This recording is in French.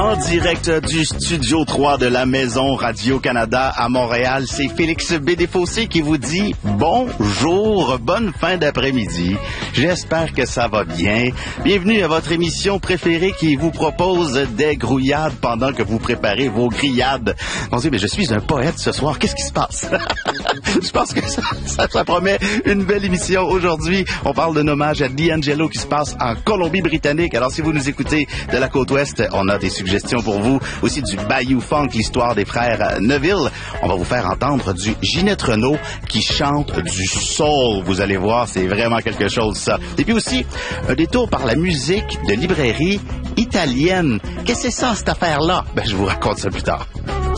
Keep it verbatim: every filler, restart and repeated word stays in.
En direct du Studio trois de la Maison Radio-Canada à Montréal, c'est Félix Bédéfossé qui vous dit bonjour, bonne fin d'après-midi. J'espère que ça va bien. Bienvenue à votre émission préférée qui vous propose des grouillades pendant que vous préparez vos grillades. Mon Dieu, mais je suis un poète ce soir. Qu'est-ce qui se passe? Je pense que ça, ça, ça promet une belle émission aujourd'hui. On parle d'un hommage à D'Angelo qui se passe en Colombie-Britannique. Alors, si vous nous écoutez de la côte ouest, on a des suggestions pour vous. Aussi du Bayou Funk, l'histoire des frères Neville. On va vous faire entendre du Ginette Renault qui chante du soul. Vous allez voir, c'est vraiment quelque chose, ça. Et puis aussi, un détour par la musique de librairie italienne. Qu'est-ce que c'est ça, cette affaire-là? Ben, je vous raconte ça plus tard.